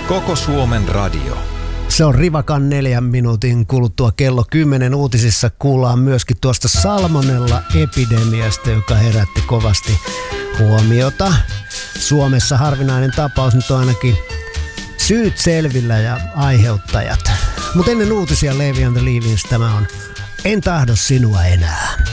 Koko Suomen radio. Se on rivakan 4 minuutin kuluttua kello 10 uutisissa. Kuullaan myöskin tuosta salmonella-epidemiasta, joka herätti kovasti huomiota. Suomessa harvinainen tapaus, nyt on ainakin syyt selvillä ja aiheuttajat. Mutta ennen uutisia Levi and the Leavings, tämä on En tahdo sinua enää.